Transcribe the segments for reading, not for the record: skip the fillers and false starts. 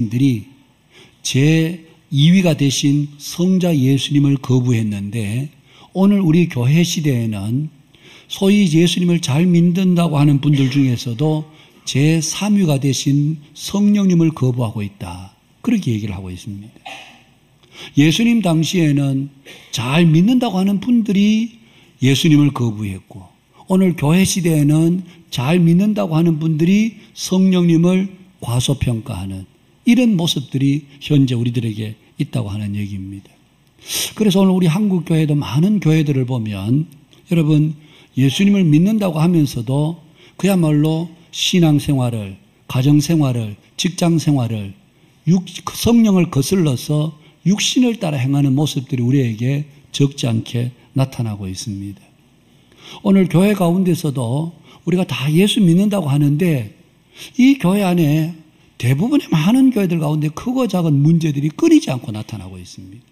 그리스도인들이 제 2위가 되신 성자 예수님을 거부했는데 오늘 우리 교회 시대에는 소위 예수님을 잘 믿는다고 하는 분들 중에서도 제 3위가 되신 성령님을 거부하고 있다. 그렇게 얘기를 하고 있습니다. 예수님 당시에는 잘 믿는다고 하는 분들이 예수님을 거부했고 오늘 교회 시대에는 잘 믿는다고 하는 분들이 성령님을 과소평가하는 이런 모습들이 현재 우리들에게 있다고 하는 얘기입니다. 그래서 오늘 우리 한국 교회도 많은 교회들을 보면 여러분 예수님을 믿는다고 하면서도 그야말로 신앙생활을, 가정생활을, 직장생활을 성령을 거슬러서 육신을 따라 행하는 모습들이 우리에게 적지 않게 나타나고 있습니다. 오늘 교회 가운데서도 우리가 다 예수 믿는다고 하는데 이 교회 안에 대부분의 많은 교회들 가운데 크고 작은 문제들이 끊이지 않고 나타나고 있습니다.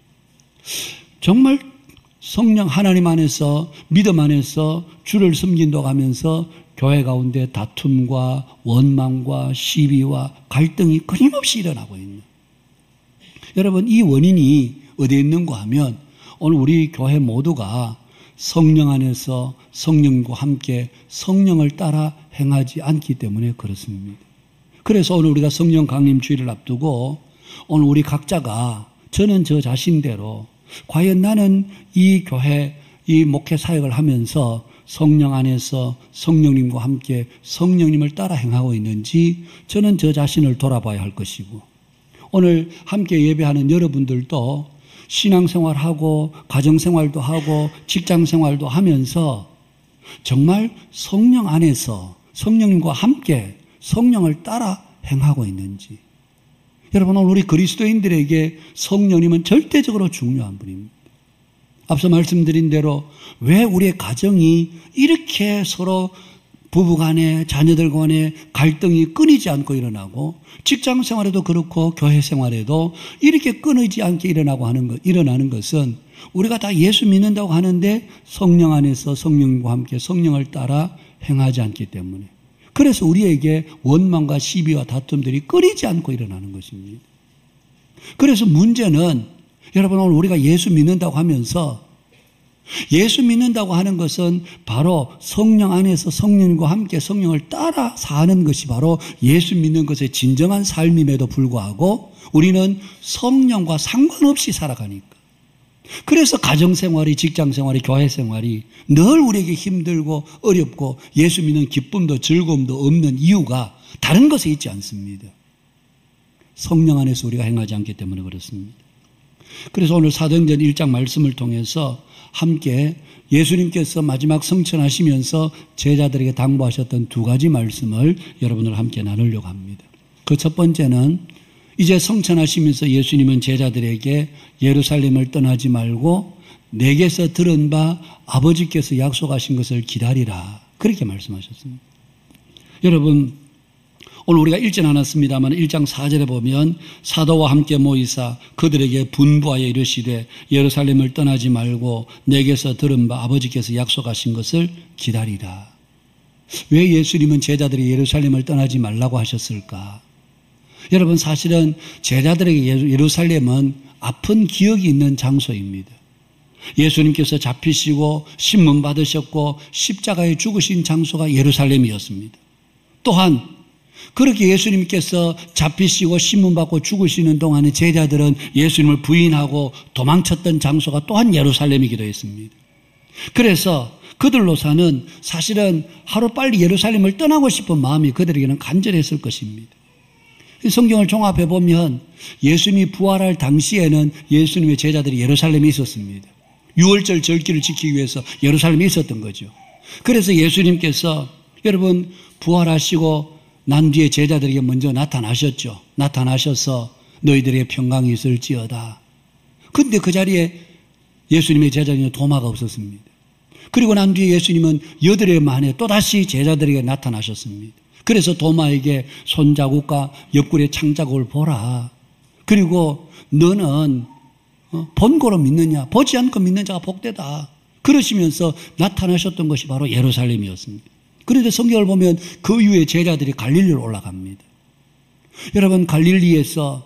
정말 성령 하나님 안에서 믿음 안에서 주를 섬긴다고 하면서 교회 가운데 다툼과 원망과 시비와 갈등이 끊임없이 일어나고 있는 여러분 이 원인이 어디에 있는가 하면 오늘 우리 교회 모두가 성령 안에서 성령과 함께 성령을 따라 행하지 않기 때문에 그렇습니다. 그래서 오늘 우리가 성령 강림 주일을 앞두고 오늘 우리 각자가 저는 저 자신대로 과연 나는 이 교회 이 목회 사역을 하면서 성령 안에서 성령님과 함께 성령님을 따라 행하고 있는지 저는 저 자신을 돌아봐야 할 것이고 오늘 함께 예배하는 여러분들도 신앙생활하고 가정생활도 하고 직장생활도 하면서 정말 성령 안에서 성령님과 함께 성령을 따라 행하고 있는지 여러분 오늘 우리 그리스도인들에게 성령님은 절대적으로 중요한 분입니다. 앞서 말씀드린 대로 왜 우리의 가정이 이렇게 서로 부부간에 자녀들 간에 갈등이 끊이지 않고 일어나고 직장 생활에도 그렇고 교회 생활에도 이렇게 끊이지 않게 일어나는 것은 우리가 다 예수 믿는다고 하는데 성령 안에서 성령과 함께 성령을 따라 행하지 않기 때문에 그래서 우리에게 원망과 시비와 다툼들이 끊이지 않고 일어나는 것입니다. 그래서 문제는 여러분 오늘 우리가 예수 믿는다고 하면서 예수 믿는다고 하는 것은 바로 성령 안에서 성령과 함께 성령을 따라 사는 것이 바로 예수 믿는 것의 진정한 삶임에도 불구하고 우리는 성령과 상관없이 살아가니까 그래서 가정생활이 직장생활이 교회생활이 늘 우리에게 힘들고 어렵고 예수 믿는 기쁨도 즐거움도 없는 이유가 다른 것에 있지 않습니다. 성령 안에서 우리가 행하지 않기 때문에 그렇습니다. 그래서 오늘 사도행전 1장 말씀을 통해서 함께 예수님께서 마지막 성천하시면서 제자들에게 당부하셨던 두 가지 말씀을 여러분들 함께 나누려고 합니다. 그 첫 번째는 이제 성천하시면서 예수님은 제자들에게 예루살렘을 떠나지 말고 내게서 들은 바 아버지께서 약속하신 것을 기다리라 그렇게 말씀하셨습니다. 여러분 오늘 우리가 읽진 않았습니다만 1장 4절에 보면 사도와 함께 모이사 그들에게 분부하여 이르시되 예루살렘을 떠나지 말고 내게서 들은 바 아버지께서 약속하신 것을 기다리라. 왜 예수님은 제자들이 예루살렘을 떠나지 말라고 하셨을까? 여러분 사실은 제자들에게 예루살렘은 아픈 기억이 있는 장소입니다. 예수님께서 잡히시고 신문 받으셨고 십자가에 죽으신 장소가 예루살렘이었습니다. 또한 그렇게 예수님께서 잡히시고 신문받고 죽으시는 동안에 제자들은 예수님을 부인하고 도망쳤던 장소가 또한 예루살렘이기도 했습니다. 그래서 그들로서는 사실은 하루빨리 예루살렘을 떠나고 싶은 마음이 그들에게는 간절했을 것입니다. 성경을 종합해 보면 예수님이 부활할 당시에는 예수님의 제자들이 예루살렘에 있었습니다. 유월절 절기를 지키기 위해서 예루살렘에 있었던 거죠. 그래서 예수님께서 여러분 부활하시고 난 뒤에 제자들에게 먼저 나타나셨죠. 나타나셔서 너희들에게 평강이 있을지어다. 그런데 그 자리에 예수님의 제자는 도마가 없었습니다. 그리고 난 뒤에 예수님은 8일 만에 또다시 제자들에게 나타나셨습니다. 그래서 도마에게 손자국과 옆구리의 창자국을 보라. 그리고 너는 본고로 믿느냐 보지 않고 믿는 자가 복되다. 그러시면서 나타나셨던 것이 바로 예루살렘이었습니다. 그런데 성경을 보면 그 이후에 제자들이 갈릴리로 올라갑니다. 여러분 갈릴리에서